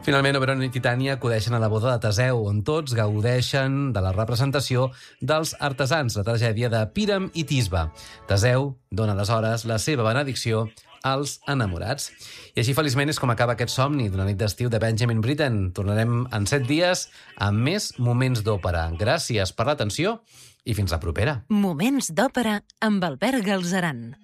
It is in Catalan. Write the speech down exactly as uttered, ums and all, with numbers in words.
Finalment, Oberon i Titània acudeixen a la boda de Teseu, on tots gaudeixen de la representació dels artesans, la tragèdia de Píram i Tisbe. Teseu dona aleshores la seva benedicció als enamorats. I així, feliçment, és com acaba aquest somni d'una nit d'estiu de Benjamin Britten. Tornarem en set dies amb més Moments d'Òpera. Gràcies per l'atenció i fins la propera. Moments d'Òpera amb Albert Galzeran.